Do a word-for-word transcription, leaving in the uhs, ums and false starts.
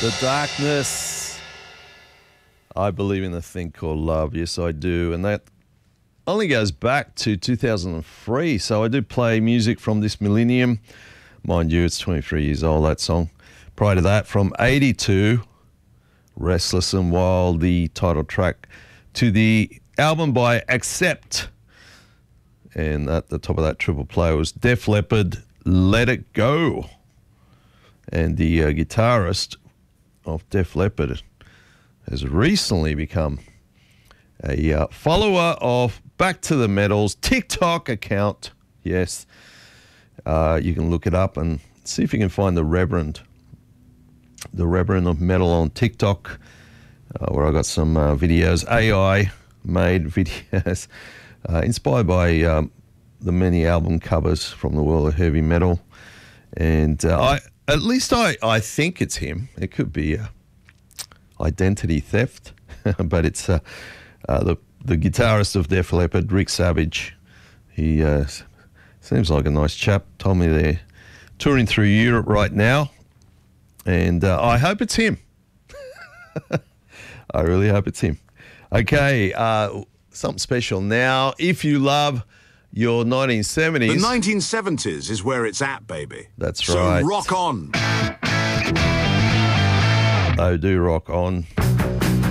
The Darkness. I believe in a thing called love. Yes, I do. And that only goes back to two thousand three. So I do play music from this millennium. Mind you, it's twenty-three years old, that song. Prior to that, from eighty-two, Restless and Wild, the title track to the album by Accept. And at the top of that triple play was Def Leppard, Let It Go. And the uh, guitarist of Def Leppard has recently become a uh, follower of Back to the Metal's TikTok account. Yes, uh, you can look it up and see if you can find the Reverend, the Reverend of Metal on TikTok, uh, where I got some uh, videos, A I-made videos, uh, inspired by um, the many album covers from the world of heavy metal. And uh, I, at least I, I think it's him. It could be uh, identity theft, but it's uh, uh, the the guitarist of Def Leppard, Rick Savage. He uh, seems like a nice chap. Told me they're touring through Europe right now, and uh, I hope it's him. I really hope it's him. Okay, uh, something special now. If you love your nineteen seventies... The nineteen seventies is where it's at, baby. That's right. So rock on. Oh, do rock on.